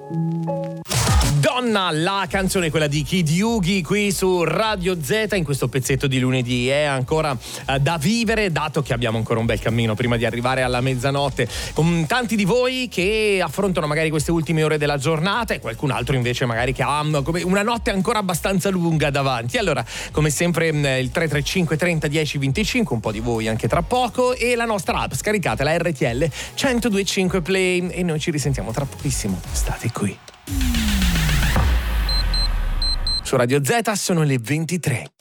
Donna, la canzone, quella di Kid Yugi, qui su Radio Z in questo pezzetto di lunedì. È ancora da vivere, dato che abbiamo ancora un bel cammino prima di arrivare alla mezzanotte, con tanti di voi che affrontano magari queste ultime ore della giornata e qualcun altro invece magari che ha una notte ancora abbastanza lunga davanti. Allora, come sempre, il 335 30 10 25, un po' di voi anche tra poco, e la nostra app, scaricate la RTL 102.5 Play, e noi ci risentiamo tra pochissimo. State qui. Su Radio Z sono le 23.